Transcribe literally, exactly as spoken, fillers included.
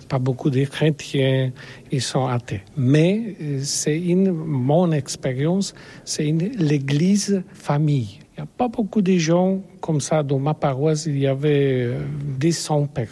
pas beaucoup de chrétiens, ils sont athées. Mais c'est une, mon expérience, c'est une, l'église famille. Il n'y a pas beaucoup de gens comme ça. Dans ma paroisse, il y avait deux cents personnes.